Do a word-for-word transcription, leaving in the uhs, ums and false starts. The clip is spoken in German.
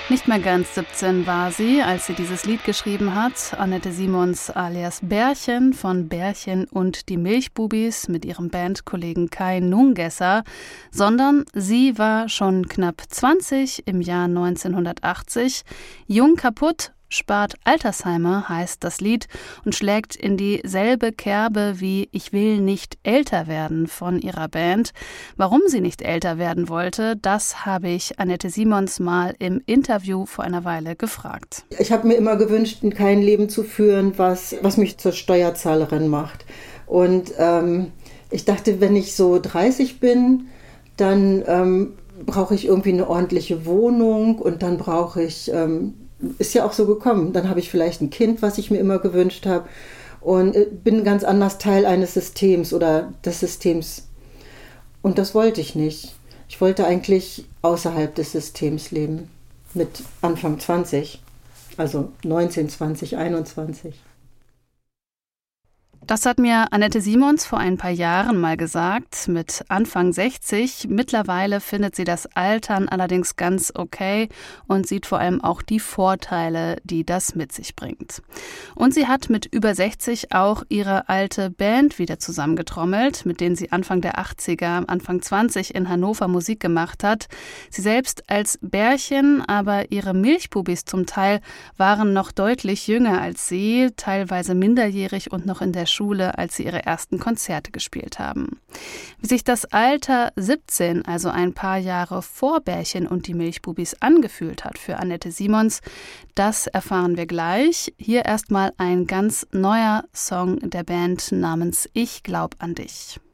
Nicht mehr ganz siebzehn war sie, als sie dieses Lied geschrieben hat. Annette Simons alias Bärchen von Bärchen und die Milchbubis mit ihrem Bandkollegen Kai Nungesser, sondern sie war schon knapp zwanzig im Jahr neunzehnhundertachtzig. Jung kaputt spart Altersheimer heißt das Lied und schlägt in dieselbe Kerbe wie Ich will nicht älter werden von ihrer Band. Warum sie nicht älter werden wollte, das habe ich Annette Simons mal im Interview vor einer Weile gefragt. Ich habe mir immer gewünscht, kein Leben zu führen, was, was mich zur Steuerzahlerin macht. Und ähm, ich dachte, wenn ich so dreißig bin, dann ähm, brauche ich irgendwie eine ordentliche Wohnung und dann brauche ich... Ähm, Ist ja auch so gekommen. Dann habe ich vielleicht ein Kind, was ich mir immer gewünscht habe und bin ganz anders Teil eines Systems oder des Systems. Und das wollte ich nicht. Ich wollte eigentlich außerhalb des Systems leben, mit Anfang zwanzig, also neunzehn, zwanzig, einundzwanzig. Das hat mir Annette Simons vor ein paar Jahren mal gesagt, mit Anfang sechzig. Mittlerweile findet sie das Altern allerdings ganz okay und sieht vor allem auch die Vorteile, die das mit sich bringt. Und sie hat mit über sechzig auch ihre alte Band wieder zusammengetrommelt, mit denen sie Anfang der achtziger, Anfang zwanzig in Hannover Musik gemacht hat. Sie selbst als Bärchen, aber ihre Milchbubis zum Teil waren noch deutlich jünger als sie, teilweise minderjährig und noch in der Schule, als sie ihre ersten Konzerte gespielt haben. Wie sich das Alter siebzehn, also ein paar Jahre vor Bärchen und die Milchbubis, angefühlt hat für Annette Simons, das erfahren wir gleich. Hier erstmal ein ganz neuer Song der Band namens Ich glaub an dich.